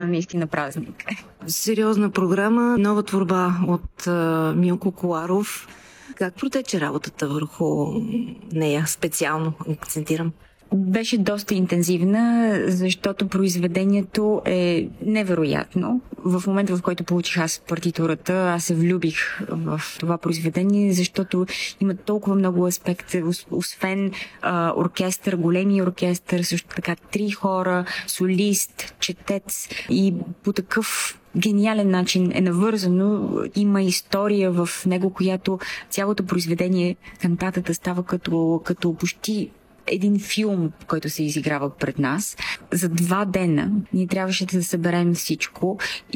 наистина празник. Сериозна програма, нова творба от Милко Коларов. Как протече работата върху нея специално, акцентирам? Беше доста интензивна, защото произведението е невероятно. В момента, в който получих аз партитурата, аз се влюбих в това произведение, защото има толкова много аспекти, освен оркестър, големи оркестър, също така 3 хора, солист, четец и по такъв гениален начин е навързано. Има история в него, която цялото произведение, кантатата става като почти един филм, който се изиграва пред нас. За 2 дена ние трябваше да съберем всичко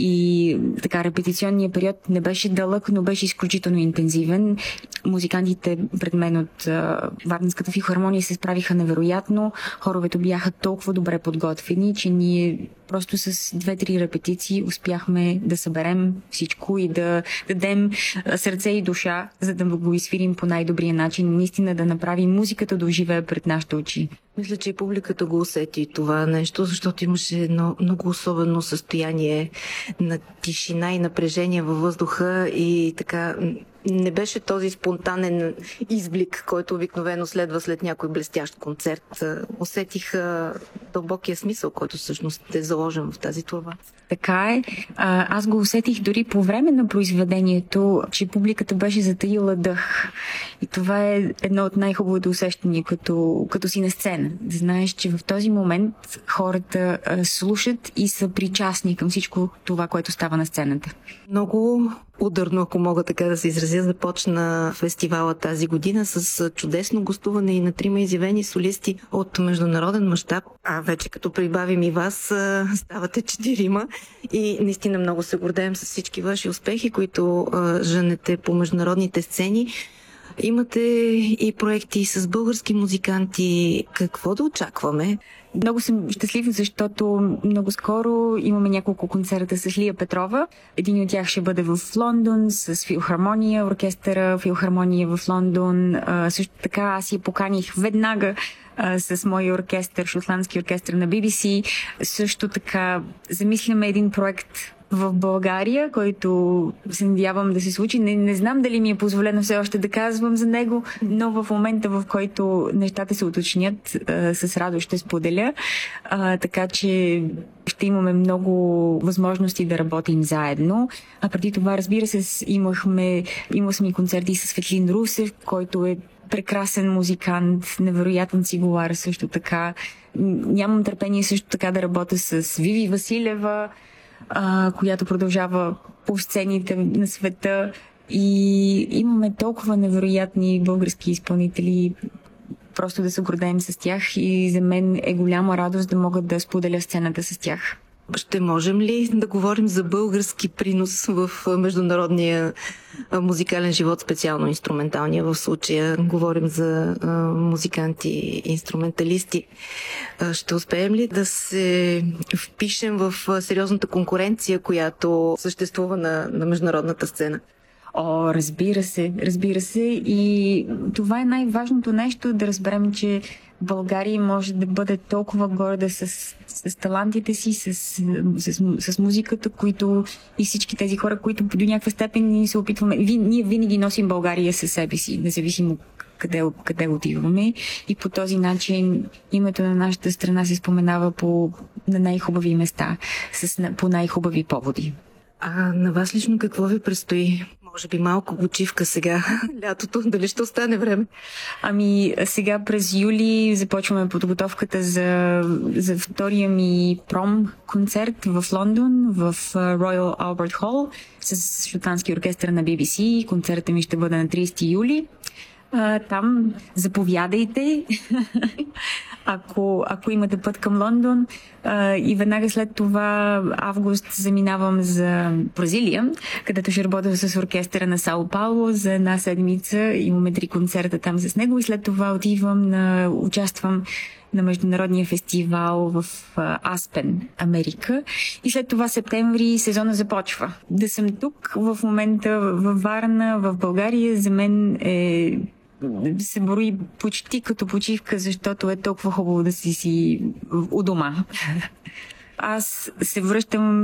и така репетиционният период не беше дълъг, но беше изключително интензивен. Музикантите пред мен от Варненската филхармония се справиха невероятно. Хоровете бяха толкова добре подготвени, че ние просто с 2-3 репетиции успяхме да съберем всичко и да дадем сърце и душа, за да го изфирим по най-добрия начин. Наистина да направим музиката да оживее пред нашите очи. Мисля, че и публиката го усети това нещо, защото имаше едно много особено състояние на тишина и напрежение във въздуха и така не беше този спонтанен изблик, който обикновено следва след някой блестящ концерт. Усетих дълбокия смисъл, който всъщност е заложен в тази творба. Така е. Аз го усетих дори по време на произведението, че публиката беше затаила дъх. И това е едно от най-хубавите усещания, като си на сцена. Да знаеш, че в този момент хората слушат и са причастни към всичко това, което става на сцената. Много ударно, ако мога така да се изразя, започна фестивала тази година с чудесно гостуване и на 3 изявени солисти от международен мащаб. А вече като прибавим и вас, ставате 4 и наистина много се гордеем с всички ваши успехи, които женете по международните сцени. Имате и проекти с български музиканти. Какво да очакваме? Много съм щастлива, защото много скоро имаме няколко концерта с Лия Петрова. Един от тях ще бъде в Лондон с филхармония, оркестъра филхармония в Лондон. Също така аз я поканих веднага с моя оркестър, шотландски оркестър на BBC. Също така замисляме един проект в България, който се надявам да се случи. Не знам дали ми е позволено все още да казвам за него, но в момента, в който нещата се уточнят, с радост ще споделя. Така че ще имаме много възможности да работим заедно. А преди това, разбира се, имал съм и концерти с Светлин Русев, който е прекрасен музикант, невероятен цигулар също така. Нямам търпение също така да работя с Виви Василева, която продължава по сцените на света, и имаме толкова невероятни български изпълнители, просто да се гордеем с тях и за мен е голяма радост да мога да споделя сцената с тях. Ще можем ли да говорим за български принос в международния музикален живот, специално инструменталния? В случая говорим за музиканти, инструменталисти. Ще успеем ли да се впишем в сериозната конкуренция, която съществува на международната сцена? Разбира се. И това е най-важното нещо, да разберем, че България може да бъде толкова горда с талантите си, с музиката, които и всички тези хора, които до някаква степен ние се опитваме. Ние винаги носим България със себе си, независимо къде отиваме. И по този начин името на нашата страна се споменава на най-хубави места, по най-хубави поводи. А на вас лично какво ви предстои? Може би малко почивка сега, лятото, дали ще остане време? Сега през юли започваме подготовката за втория ми пром концерт в Лондон, в Royal Albert Hall с шотландски оркестър на BBC. Концертът ми ще бъде на 30 юли. Там заповядайте, ако имате път към Лондон. И веднага след това август заминавам за Бразилия, където ще работя с оркестъра на Сао Пауло за 1 седмица. Имаме 3 концерта там с него и след това участвам на международния фестивал в Аспен, Америка. И след това септември сезона започва. Да съм тук в момента във Варна, в България, за мен се брои почти като почивка, защото е толкова хубаво да си у дома. Аз се връщам